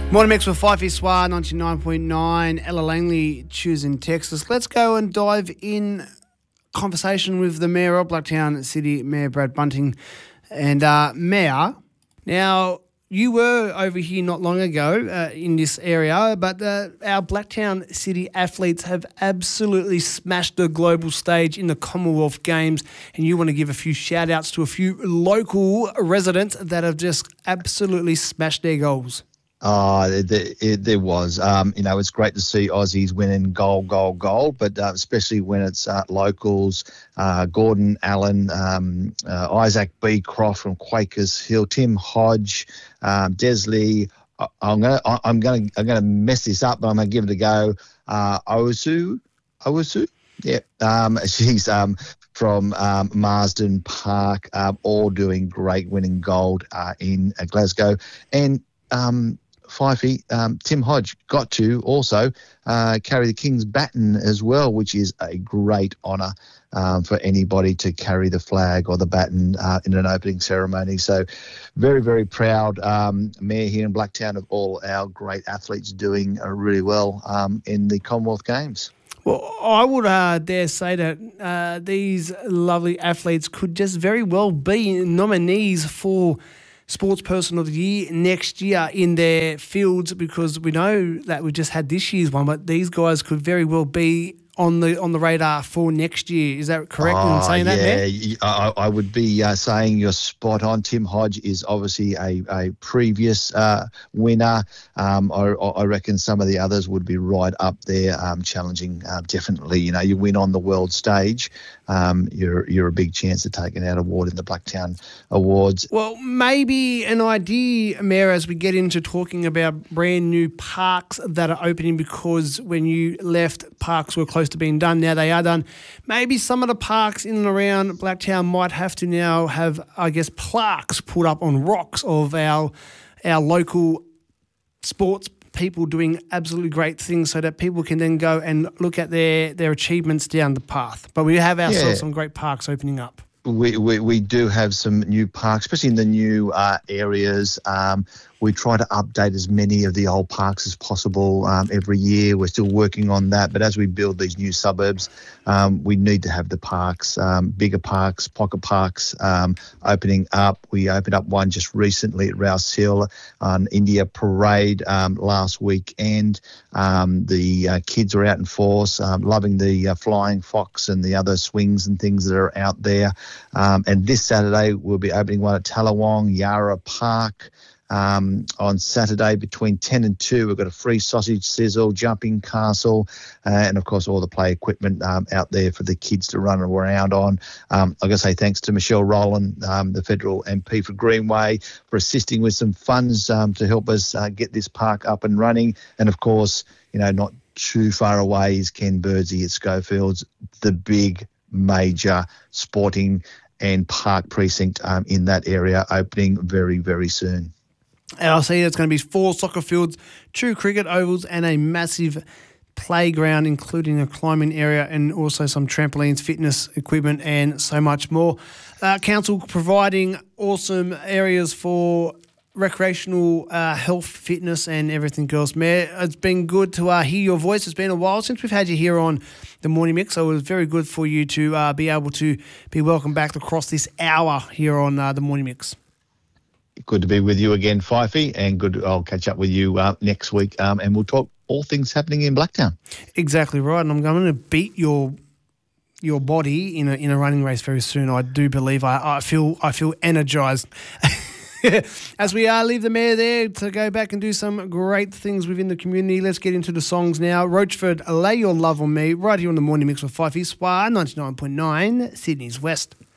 Morning mix with Fifey Swar, 99.9, Ella Langley, choosing Texas. Let's go and dive in conversation with the Mayor of Blacktown City, Mayor Brad Bunting. And Mayor, now you were over here not long ago in this area, but our Blacktown City athletes have absolutely smashed the global stage in the Commonwealth Games, and you want to give a few shout-outs to a few local residents that have just absolutely smashed their goals. There was. It's great to see Aussies winning gold, but especially when it's locals, Gordon Allen, Isaac Beecroft from Quakers Hill, Tim Hodge, Desley. I'm gonna mess this up, but I'm gonna give it a go. Owusu, yeah. She's from Marsden Park, all doing great, winning gold in Glasgow, and Fifey, Tim Hodge got to also carry the King's baton as well, which is a great honour for anybody to carry the flag or the baton in an opening ceremony. So very, very proud Mayor here in Blacktown of all our great athletes doing really well in the Commonwealth Games. Well, I would dare say that these lovely athletes could just very well be nominees for Sports Person of the Year next year in their fields, because we know that we just had this year's one, but these guys could very well be on the radar for next year. Is that correct in saying that, Matt? Yeah, I would be saying you're spot on. Tim Hodge is obviously a previous winner. I reckon some of the others would be right up there challenging. Definitely, you win on the world stage, you're a big chance of taking out an award in the Blacktown Awards. Well, maybe an idea, Mayor, as we get into talking about brand new parks that are opening, because when you left, parks were close to being done. Now they are done. Maybe some of the parks in and around Blacktown might have to now have, I guess, plaques put up on rocks of our local sports people doing absolutely great things, so that people can then go and look at their achievements down the path. But we have ourselves some great parks opening up. We do have some new parks, especially in the new areas. We try to update as many of the old parks as possible every year. We're still working on that. But as we build these new suburbs, we need to have the parks, bigger parks, pocket parks opening up. We opened up one just recently at Rouse Hill on India Parade last weekend. The kids are out in force, loving the Flying Fox and the other swings and things that are out there. And this Saturday, we'll be opening one at Tallawong, Yarra Park. On Saturday between 10 and 2, we've got a free sausage sizzle, jumping castle, and, of course, all the play equipment out there for the kids to run around on. I've got to say thanks to Michelle Rowland, the federal MP for Greenway, for assisting with some funds to help us get this park up and running. And, of course, not too far away is Ken Birdsey at Schofields, the big major sporting and park precinct in that area, opening very, very soon. And I see it's going to be 4 soccer fields, 2 cricket ovals, and a massive playground, including a climbing area and also some trampolines, fitness equipment, and so much more. Council providing awesome areas for recreational health, fitness, and everything else. Mayor, it's been good to hear your voice. It's been a while since we've had you here on the Morning Mix, so it was very good for you to be able to be welcomed back across this hour here on the Morning Mix. Good to be with you again, Fifey, and good. I'll catch up with you next week, and we'll talk all things happening in Blacktown. Exactly right, and I'm going to beat your body in a running race very soon. I do believe I feel energised. As we leave the Mayor there to go back and do some great things within the community, let's get into the songs now. Roachford, Lay Your Love on Me, right here on the Morning Mix with Fifey Swar, 99.9, Sydney's West.